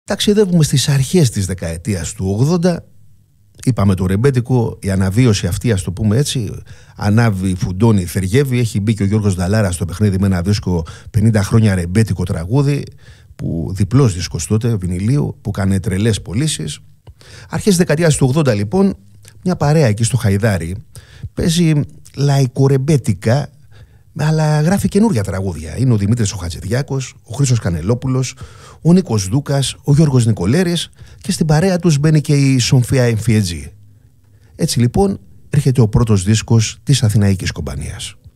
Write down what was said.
Ταξιδεύουμε στις αρχές της δεκαετίας του 80. Είπαμε το ρεμπέτικο, η αναβίωση αυτή, ας το πούμε έτσι, ανάβει, φουντώνει, θεργεύει. Έχει μπει και ο Γιώργος Νταλάρας στο παιχνίδι με ένα δίσκο 50 χρόνια ρεμπέτικο τραγούδι, που διπλός δίσκος τότε, βινιλίου, που κάνει τρελές πωλήσεις. Αρχές της δεκαετίας του 80 λοιπόν, μια παρέα εκεί στο Χαϊδάρι παίζει λαϊκορεμπέτικα, αλλά γράφει καινούργια τραγούδια. Είναι ο Δημήτρης ο Χατζηδιάκος, ο Χρήστος Κανελόπουλος, ο Νίκος Δούκας, ο Γιώργος Νικολέρης, και στην παρέα τους μπαίνει και η Σοφία Εμφιετζή. Έτσι λοιπόν έρχεται ο πρώτος δίσκος της Αθηναϊκής Κομπανίας.